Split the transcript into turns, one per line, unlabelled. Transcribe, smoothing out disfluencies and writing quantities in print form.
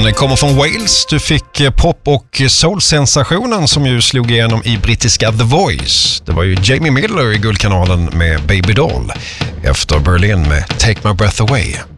Den kommer från Wales. Du fick pop- och soul-sensationen som ju slog igenom i brittiska The Voice. Det var ju Jamie Miller i Guldkanalen med Baby Doll. Efter Berlin med Take My Breath Away.